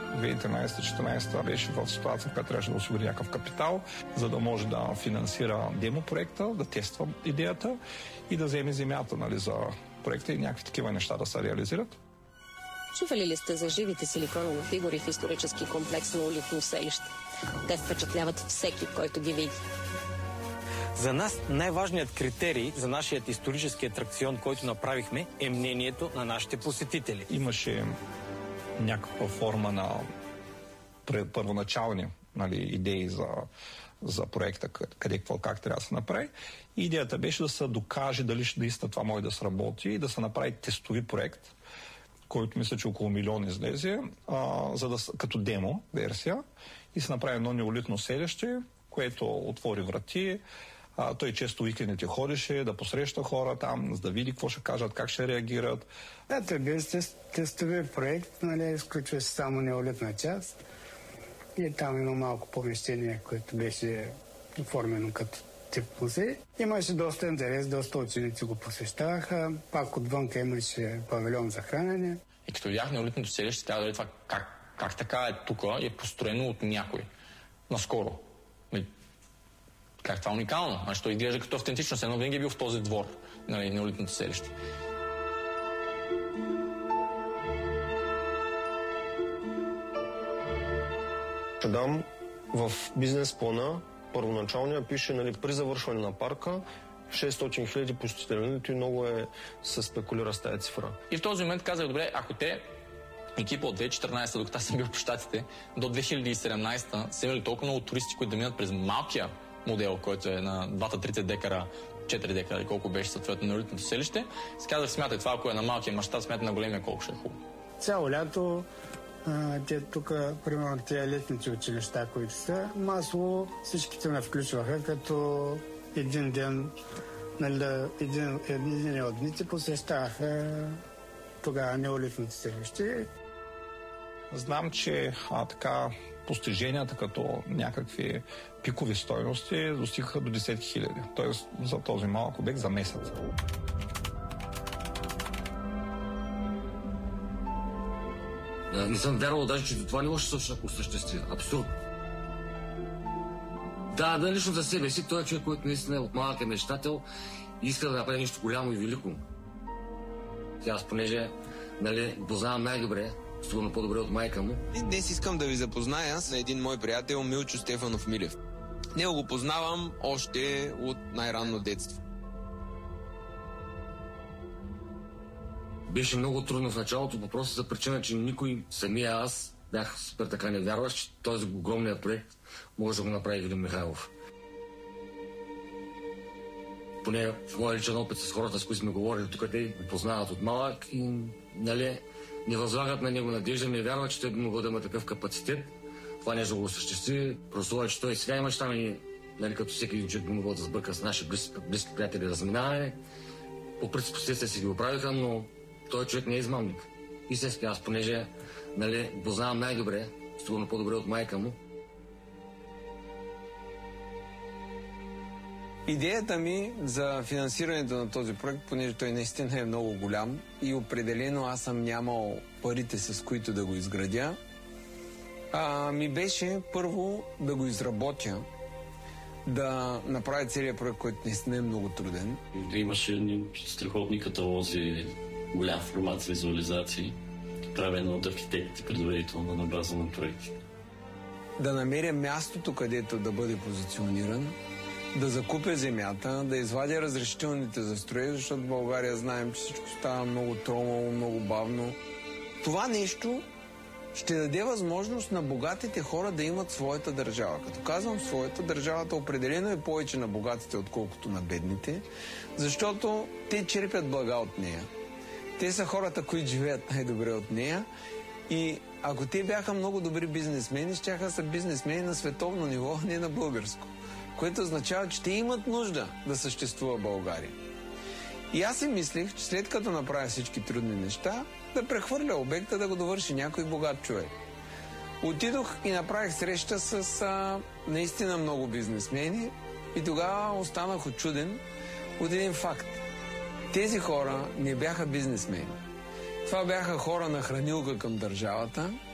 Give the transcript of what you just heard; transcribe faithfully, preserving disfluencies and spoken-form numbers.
две хиляди и тринадесета - четиринадесета беше в ситуация, в която трябваше да осигури някакъв капитал, за да може да финансира демо проекта, да тества идеята и да вземе земята, нали, за проекта и някакви такива неща да се реализират. Чували ли сте за живите силиконови фигури в исторически комплекс на Улитно селище? Те впечатляват всеки, който ги види. За нас най-важният критерий за нашият исторически атракцион, който направихме, е мнението на нашите посетители. Имаше някаква форма на първоначални, нали, идеи за, за проекта, къде, какво, как трябва да се направи. И идеята беше да се докаже дали ще наистина това може да сработи и да се направи тестови проект, който мисля, че около милион излезе, а, за да, като демо версия, и се направи едно неолитно селище, което отвори врати. А, той често уикендите ходеше да посреща хора там, за да види какво ще кажат, как ще реагират. Да, той беше тестови проект, нали, изключва се само неолитна част. И там има малко помещение, което беше оформено като тип музей. Имаше доста интерес, доста ученици го посещаваха. Пак отвънка имаше павилион за хранене. И като видях неолитното селище, трябва да видя това как, как така е тук и е построено от някой. Наскоро. Как това е уникално? Значи той изглежда като автентичност. Едно винаги е бил в този двор, нали, неолитното селище. Дам в бизнес плана първоначалния пише, нали, при завършване на парка шестстотин хиляди посетители, и много е се спекулира с тази цифра. И в този момент казах, добре, ако те екипа от две хиляди и четиринадесета, докато аз съм бил по щатите, до две хиляди и седемнадесета са имали толкова много туристи, които да минат през малкия модел, който е на двата-тридесет декара, четири декара, колко беше съответно на неолитното селище, се казах, смятай това, ако е на малкия мащаб, смятай на големия, колко ще е хубаво. Цяло лято а, те тук, примерно, тези летните училища, които са, масово всичките ме включваха, като един ден, нали, един, един от дните посещаваха тогава неолитното селище. Знам, че а, така постиженията като някакви пикови стойности достигаха до десетки хиляди. Тоест за този малък обект за месец. Не съм вярвал даже, че това не може да се осъществи. Абсурд. Да, да, лично за себе си, той е човек, който наистина е от малък е мечтател и иска да направи нещо голямо и велико. Аз, понеже, нали, познавам най-добре, сигурно по-добре от майка му. И днес искам да ви запозная с един мой приятел, Милчо Стефанов Милев. Него го познавам още от най-ранно детство. Беше много трудно в началото, по просто за причина, че никой, самия аз, бях супер така невярващ, че този огромният проект може да го направи Илин Михайлов. Поне в моя личен опит с хората, с които сме говорили, тук те го познават от малък и, нали, не възлагат на него надежда, не вярват, че той би могъл да има такъв капацитет. Това нещо го осъществи. Просто, че той сега има там и, нали, като всеки един човек би могъл да сбърка с наши близки, близки приятели да заминаваме. По принцип, последствие си ги оправиха, но той човек не е измамник. Истински аз, понеже, нали, познавам най-добре, сигурно по-добре от майка му. Идеята ми за финансирането на този проект, понеже той наистина е много голям и определено аз съм нямал парите, с които да го изградя, а, ми беше първо да го изработя, да направя целият проект, който наистина е много труден. Имаше страхотни каталози, голям формат с визуализации, правено от архитектите предварително на база на проекти. Да намеря мястото, където да бъде позициониран, да закупя земята, да извадя разрешителните за строеж, защото в България знаем, че всичко става много тромаво, много бавно. Това нещо ще даде възможност на богатите хора да имат своята държава. Като казвам своята, държавата определено е повече на богатите, отколкото на бедните, защото те черпят блага от нея. Те са хората, които живеят най-добре от нея и ако те бяха много добри бизнесмени, щяха са бизнесмени на световно ниво, не на българско. Което означава, че те имат нужда да съществува България. И аз си мислих, че след като направя всички трудни неща, да прехвърля обекта, да го довърши някой богат човек. Отидох и направих среща с а, наистина много бизнесмени и тогава останах очуден от един факт. Тези хора не бяха бизнесмени. Това бяха хора на хранилка към държавата,